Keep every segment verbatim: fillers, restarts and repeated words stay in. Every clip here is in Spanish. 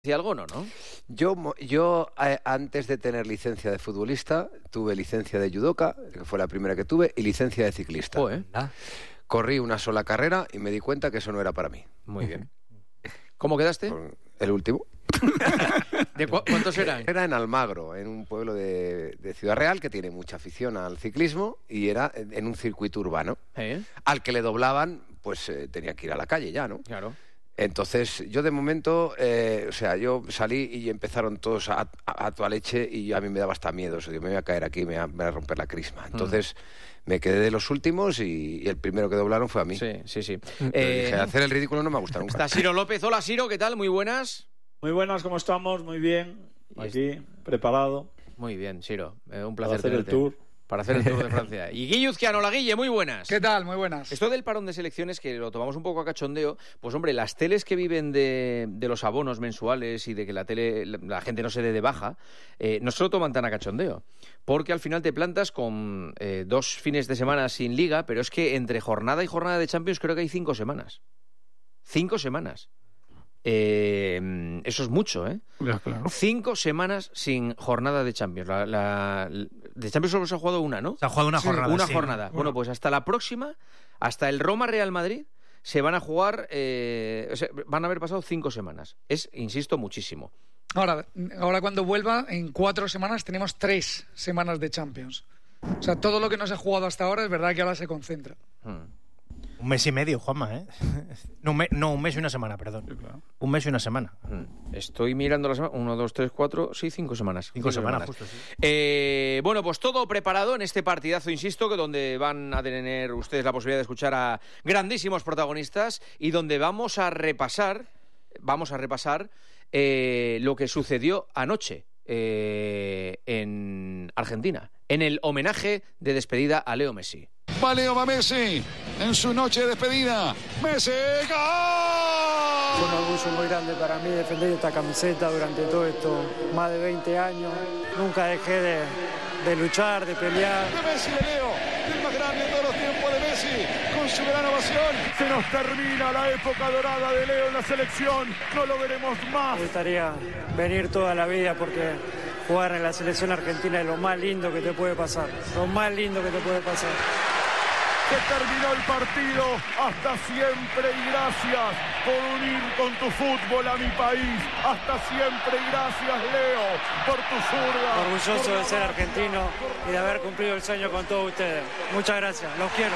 ¿Y algo no, no? Yo, yo eh, antes de tener licencia de futbolista, tuve licencia de judoka, que fue la primera que tuve, y licencia de ciclista. Oh, ¿eh? Corrí una sola carrera y me di cuenta que eso no era para mí. Muy bien. ¿Cómo quedaste? El último. ¿De cu cuántos eran? Era en Almagro, en un pueblo de, de Ciudad Real que tiene mucha afición al ciclismo, y era en un circuito urbano. ¿Eh? Al que le doblaban, pues eh, tenía que ir a la calle ya, ¿no? Claro. Entonces, yo de momento, eh, o sea, yo salí y empezaron todos a, a, a toda leche, y a mí me daba hasta miedo. O sea, yo me voy a caer aquí, me va, me va a romper la crisma. Entonces, mm. me quedé de los últimos y, y el primero que doblaron fue a mí. Sí, sí, sí. Eh, dije, hacer el ridículo no me ha gustado nunca. Está Siro López. Hola, Siro, ¿qué tal? Muy buenas. Muy buenas, ¿cómo estamos? Muy bien. Aquí, preparado. Muy bien, Siro. Eh, un placer para hacer tenerte. el tour. Para hacer el Tour de Francia. Y Guille Uzquiano, la Guille, muy buenas. ¿Qué tal? Muy buenas. Esto del parón de selecciones, que lo tomamos un poco a cachondeo, pues hombre, las teles que viven de, de los abonos mensuales y de que la tele, la gente no se dé de baja, eh, no se lo toman tan a cachondeo. Porque al final te plantas con eh, dos fines de semana sin liga, pero es que entre jornada y jornada de Champions creo que hay cinco semanas. Cinco semanas. Eh, eso es mucho, ¿eh? Ya, claro. Cinco semanas sin jornada de Champions. La, la, de Champions solo se ha jugado una, ¿no? Se ha jugado una sí, jornada. Una sí, jornada. ¿no? Bueno, pues hasta la próxima, hasta el Roma-Real Madrid, se van a jugar, eh, o sea, van a haber pasado cinco semanas. Es, insisto, muchísimo. Ahora, ahora cuando vuelva, en cuatro semanas tenemos tres semanas de Champions. O sea, todo lo que no se ha jugado hasta ahora es verdad que ahora se concentra. Hmm. Un mes y medio, Juanma, ¿eh? No, un mes, no, un mes y una semana, perdón. Sí, claro. Un mes y una semana. Estoy mirando la semana. Uno, dos, tres, cuatro. Sí, cinco semanas. Cinco, cinco semanas, semanas, justo, sí. Eh, bueno, pues todo preparado en este partidazo, insisto, que donde van a tener ustedes la posibilidad de escuchar a grandísimos protagonistas y donde vamos a repasar, vamos a repasar eh, lo que sucedió anoche eh, en Argentina, en el homenaje de despedida a Leo Messi. Va Leo, va Messi, en su noche de despedida. ¡Messi! ¡Gol! Fue un orgullo muy grande para mí defender esta camiseta durante todo esto, más de veinte años. Nunca dejé de, de luchar, de pelear. De Messi, de Leo, el más grande de todos los tiempos de Messi, con su gran ovación. Se nos termina la época dorada de Leo en la selección, no lo veremos más. Me gustaría venir toda la vida porque jugar en la selección argentina es lo más lindo que te puede pasar, lo más lindo que te puede pasar. Se terminó el partido, hasta siempre y gracias por unir con tu fútbol a mi país, hasta siempre y gracias, Leo, por tu zurda. Orgulloso de ser argentino y de haber cumplido el sueño con todos ustedes. Muchas gracias, los quiero.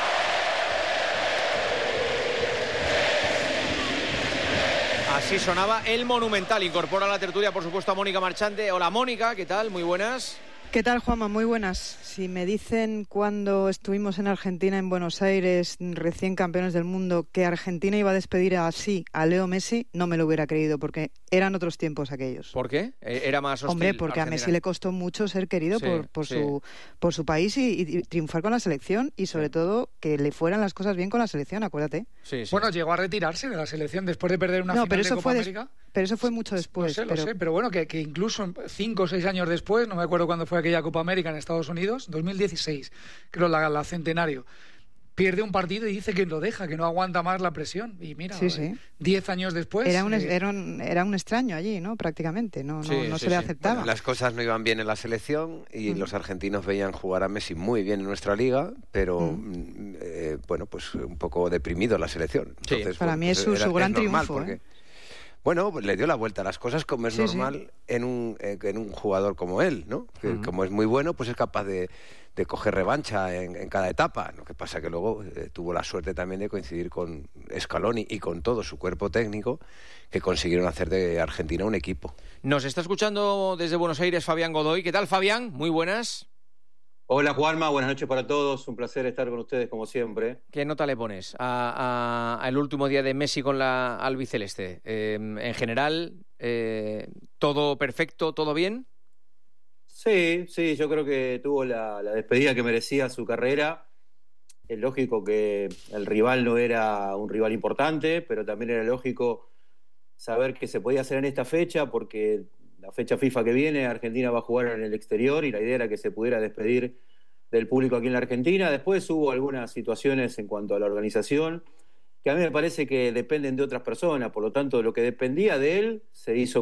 Así sonaba el Monumental. Incorpora a la tertulia, por supuesto, a Mónica Marchante. Hola, Mónica, ¿qué tal? Muy buenas. ¿Qué tal, Juanma? Muy buenas. Si me dicen cuando estuvimos en Argentina, en Buenos Aires, recién campeones del mundo, que Argentina iba a despedir así a Leo Messi, no me lo hubiera creído, porque eran otros tiempos aquellos. ¿Por qué? Era más hostil. Hombre, porque Argentina. a Messi le costó mucho ser querido sí, por, por, sí. su, por su país y, y triunfar con la selección, y sobre sí. todo que le fueran las cosas bien con la selección, acuérdate. Sí, sí. Bueno, llegó a retirarse de la selección después de perder una no, final pero de eso Copa fue América. Des... Pero eso fue mucho después. No sé, pero... lo sé, pero bueno, que, que incluso cinco o seis años después, no me acuerdo cuándo fue aquella Copa América en Estados Unidos, dos mil dieciséis, creo, la, la centenario, pierde un partido y dice que lo deja, que no aguanta más la presión. Y mira, sí, sí. diez años después... Era un, eh... era, un, era un extraño allí, ¿no? Prácticamente, no, sí, no, no sí, se le sí. aceptaba. Bueno, las cosas no iban bien en la selección y mm. los argentinos veían jugar a Messi muy bien en nuestra liga, pero mm. eh, bueno, pues un poco deprimido la selección. Entonces, sí. Para bueno, mí pues es su, era, su gran es triunfo, porque, ¿eh? Bueno, pues le dio la vuelta a las cosas, como es sí, normal sí. En, un, eh, en un jugador como él, ¿no? Que uh-huh. como es muy bueno, pues es capaz de, de coger revancha en, en cada etapa. Lo que pasa que luego eh, tuvo la suerte también de coincidir con Scaloni y con todo su cuerpo técnico, que consiguieron hacer de Argentina un equipo. Nos está escuchando desde Buenos Aires Fabián Godoy. ¿Qué tal, Fabián? Muy buenas. Hola, Juanma, buenas noches para todos, un placer estar con ustedes como siempre. ¿Qué nota le pones a, a, al último día de Messi con la albiceleste? Eh, en general, eh, ¿todo perfecto, todo bien? Sí, sí, yo creo que tuvo la, la despedida que merecía su carrera. Es lógico que el rival no era un rival importante, pero también era lógico saber que se podía hacer en esta fecha, porque la fecha FIFA que viene, Argentina va a jugar en el exterior y la idea era que se pudiera despedir del público aquí en la Argentina. Después hubo algunas situaciones en cuanto a la organización que a mí me parece que dependen de otras personas, por lo tanto lo que dependía de él se hizo